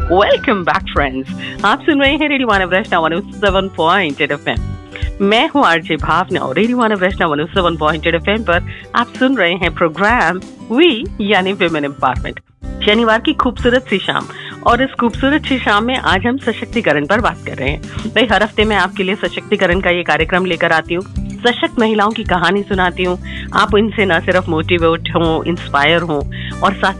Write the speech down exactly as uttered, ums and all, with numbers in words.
Welcome back friends, आप सुन रहे हैं रेडियो मानव रचना one O seven point eight F M. मैं हूँ आरजे भावना और रेडियो मानव रचना one O seven point eight F M पर आप सुन रहे हैं प्रोग्राम वी यानी विमेन एम्पावरमेंट। शनिवार की खूबसूरत सी शाम, और इस खूबसूरत सी शाम में आज हम सशक्तिकरण पर बात कर रहे हैं। भाई, हर हफ्ते मैं आपके लिए सशक्तिकरण का ये कार्यक्रम लेकर आती हूँ, सशक्त महिलाओं की कहानी सुनाती हूँ। आप इनसे न सिर्फ मोटिवेट हों, इंस्पायर हों और साथ